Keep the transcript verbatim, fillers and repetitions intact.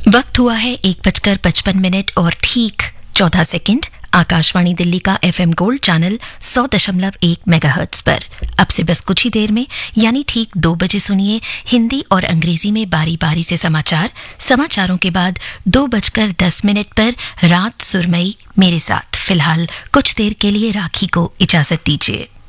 वक्त हुआ है एक बजकर पचपन मिनट और ठीक चौदह सेकंड। आकाशवाणी दिल्ली का एफएम गोल्ड चैनल सौ दशमलव एक मेगाहर्ट्ज पर अब से बस कुछ ही देर में यानी ठीक दो बजे सुनिए हिंदी और अंग्रेजी में बारी बारी से समाचार। समाचारों के बाद दो बजकर दस मिनट पर रात सुरमई मेरे साथ। फिलहाल कुछ देर के लिए राखी को इजाजत दीजिए।